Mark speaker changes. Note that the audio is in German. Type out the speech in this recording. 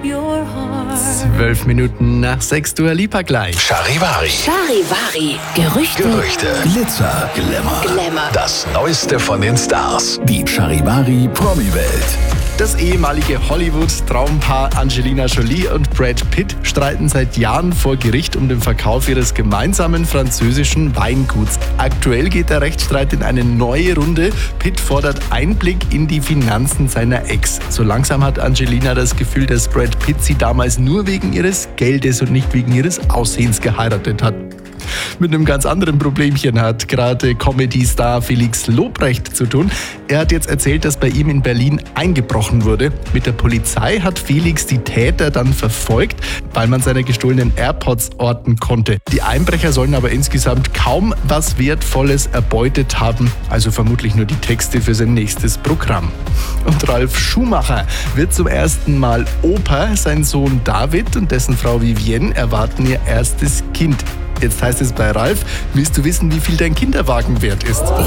Speaker 1: your heart.
Speaker 2: 12 Minuten nach 6 Uhr, Lipa gleich.
Speaker 3: Charivari.
Speaker 1: Charivari. Gerüchte.
Speaker 3: Glitzer,
Speaker 1: Glamour.
Speaker 3: Das Neueste von den Stars.
Speaker 4: Die Charivari Promi-Welt.
Speaker 2: Das ehemalige Hollywood-Traumpaar Angelina Jolie und Brad Pitt streiten seit Jahren vor Gericht um den Verkauf ihres gemeinsamen französischen Weinguts. Aktuell geht der Rechtsstreit in eine neue Runde. Pitt fordert Einblick in die Finanzen seiner Ex. So langsam hat Angelina das Gefühl, dass Brad Pitt sie damals nur wegen ihres Geldes und nicht wegen ihres Aussehens geheiratet hat. Mit einem ganz anderen Problemchen hat gerade Comedy-Star Felix Lobrecht zu tun. Er hat jetzt erzählt, dass bei ihm in Berlin eingebrochen wurde. Mit der Polizei hat Felix die Täter dann verfolgt, weil man seine gestohlenen AirPods orten konnte. Die Einbrecher sollen aber insgesamt kaum was Wertvolles erbeutet haben, also vermutlich nur die Texte für sein nächstes Programm. Und Ralf Schumacher wird zum ersten Mal Opa. Sein Sohn David und dessen Frau Vivienne erwarten ihr erstes Kind. Jetzt heißt es bei Ralf: Willst du wissen, wie viel dein Kinderwagen wert ist?